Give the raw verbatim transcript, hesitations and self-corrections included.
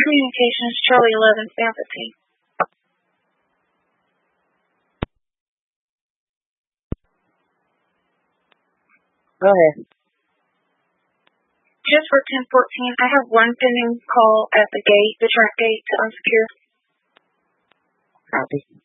Communications, Charlie eleven, Empathy. Go ahead. Just for ten fourteen, I have one pending call at the gate, the track gate to unsecure. Copy.